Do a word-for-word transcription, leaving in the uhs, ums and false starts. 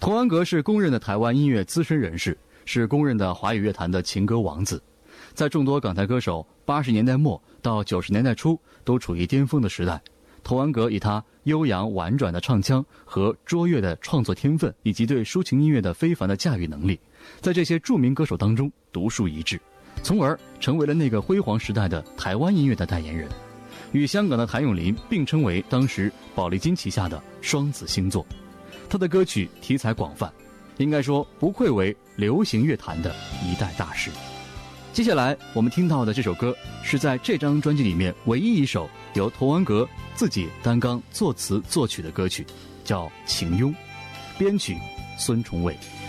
童安格是公认的台湾音乐资深人士，是公认的华语乐坛的情歌王子。在众多港台歌手八十年代末到九十年代初都处于巅峰的时代，童安格以他悠扬婉转的唱腔和卓越的创作天分，以及对抒情音乐的非凡的驾驭能力，在这些著名歌手当中独树一帜，从而成为了那个辉煌时代的台湾音乐的代言人，与香港的谭咏麟并称为当时宝丽金旗下的双子星座。他的歌曲题材广泛，应该说不愧为流行乐坛的一代大师。接下来我们听到的这首歌是在这张专辑里面唯一一首由童安格自己担纲作词作曲的歌曲，叫《情拥》，编曲孙崇伟。